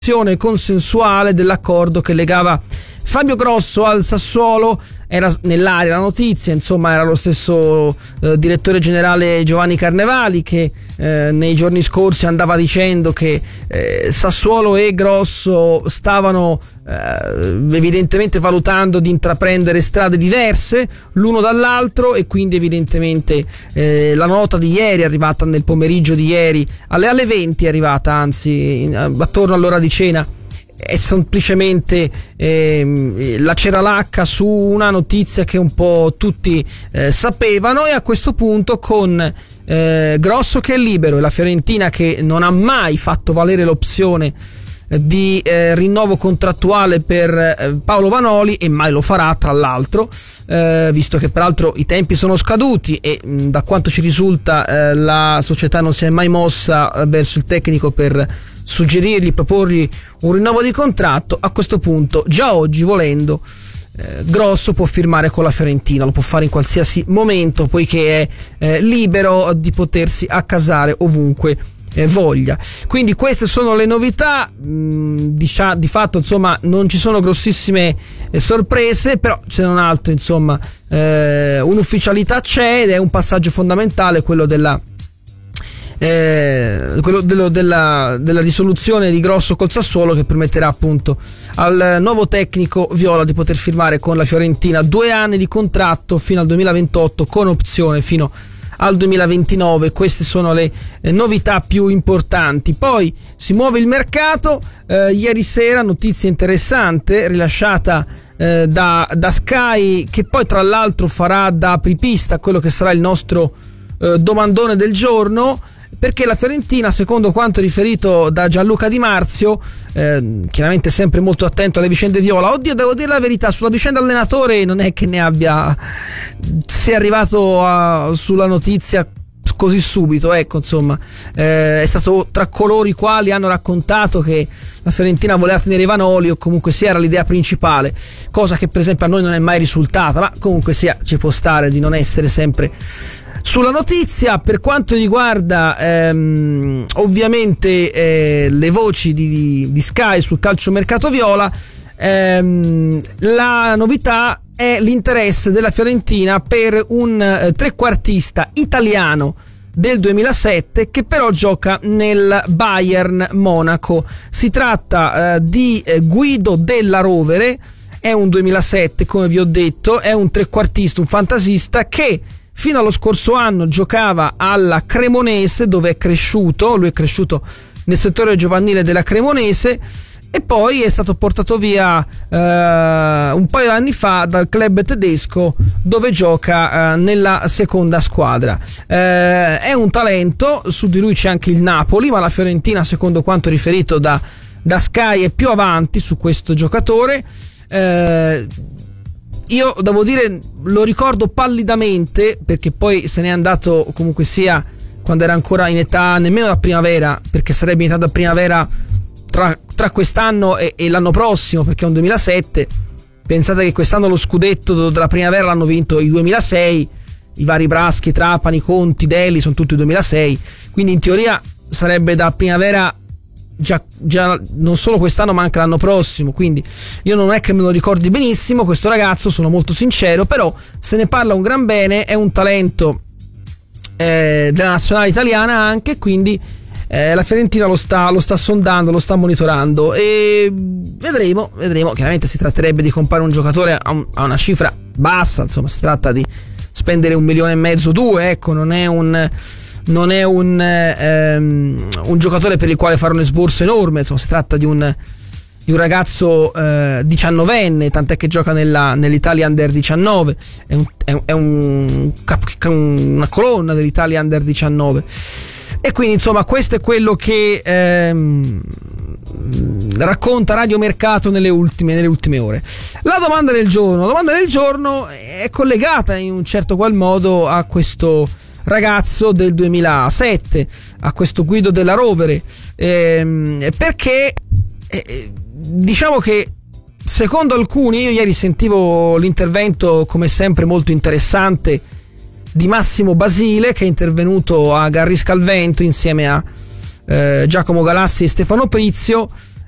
consensuale dell'accordo che legava Fabio Grosso al Sassuolo. Era nell'aria la notizia, insomma era lo stesso direttore generale Giovanni Carnevali che nei giorni scorsi andava dicendo che Sassuolo e Grosso stavano evidentemente valutando di intraprendere strade diverse l'uno dall'altro, e quindi evidentemente la nota di ieri è arrivata nel pomeriggio di ieri alle 20, è arrivata anzi attorno all'ora di cena. È semplicemente la ceralacca su una notizia che un po' tutti sapevano, e a questo punto con Grosso che è libero e la Fiorentina che non ha mai fatto valere l'opzione di rinnovo contrattuale per Paolo Vanoli, e mai lo farà tra l'altro, visto che peraltro i tempi sono scaduti e da quanto ci risulta la società non si è mai mossa verso il tecnico per suggerirgli, proporgli un rinnovo di contratto. A questo punto già oggi, volendo, Grosso può firmare con la Fiorentina, lo può fare in qualsiasi momento, poiché è libero di potersi accasare ovunque voglia. Quindi queste sono le novità. Di fatto insomma non ci sono grossissime sorprese, però c'è un altro, insomma un'ufficialità c'è, ed è un passaggio fondamentale quello della risoluzione di Grosso col Sassuolo, che permetterà appunto al nuovo tecnico viola di poter firmare con la Fiorentina 2 anni di contratto fino al 2028 con opzione fino al 2029. Queste sono le novità più importanti. Poi si muove il mercato. Ieri sera notizia interessante rilasciata da Sky, che poi tra l'altro farà da apripista a quello che sarà il nostro domandone del giorno, perché la Fiorentina, secondo quanto riferito da Gianluca Di Marzio, chiaramente sempre molto attento alle vicende viola. Devo dire la verità, sulla vicenda allenatore non è che ne abbia, si è arrivato sulla notizia così subito, ecco, insomma è stato tra coloro i quali hanno raccontato che la Fiorentina voleva tenere Vanoli, o comunque sia era l'idea principale, cosa che per esempio a noi non è mai risultata, ma comunque sia ci può stare di non essere sempre sulla notizia. Per quanto riguarda ovviamente le voci di Sky sul calciomercato viola, la novità è l'interesse della Fiorentina per un trequartista italiano del 2007 che però gioca nel Bayern Monaco. Si tratta di Guido Della Rovere, è un 2007 come vi ho detto, è un trequartista, un fantasista che fino allo scorso anno giocava alla Cremonese, dove è cresciuto. Lui è cresciuto nel settore giovanile della Cremonese e poi è stato portato via un paio di anni fa dal club tedesco, dove gioca nella seconda squadra. È un talento, su di lui c'è anche il Napoli, ma la Fiorentina, secondo quanto riferito da Sky, è più avanti su questo giocatore. Io devo dire, lo ricordo pallidamente, perché poi se n'è andato comunque sia quando era ancora in età nemmeno da primavera, perché sarebbe in età da primavera tra quest'anno e l'anno prossimo, perché è un 2007. Pensate che quest'anno lo scudetto della primavera l'hanno vinto i 2006, i vari Braschi, Trapani, Conti, Deli sono tutti 2006, quindi in teoria sarebbe da primavera già non solo quest'anno ma anche l'anno prossimo. Quindi io non è che me lo ricordi benissimo questo ragazzo, sono molto sincero, però se ne parla un gran bene, è un talento della nazionale italiana anche, quindi la Fiorentina lo sta sondando, lo sta monitorando, e vedremo. Chiaramente si tratterebbe di comprare un giocatore a una cifra bassa, insomma si tratta di spendere 1,5 milioni, 2, ecco, non è un giocatore per il quale fare un esborso enorme, insomma si tratta di un ragazzo 19enne, tant'è che gioca nell'Italia Under 19, è una colonna dell'Italia Under 19, e quindi insomma questo è quello che racconta Radio Mercato nelle ultime ore. La domanda del giorno è collegata in un certo qual modo a questo ragazzo del 2007, a questo Guido Della Rovere, perché diciamo che secondo alcuni, io ieri sentivo l'intervento come sempre molto interessante di Massimo Basile, che è intervenuto a Garrisca al Vento insieme a Giacomo Galassi e Stefano Prizio,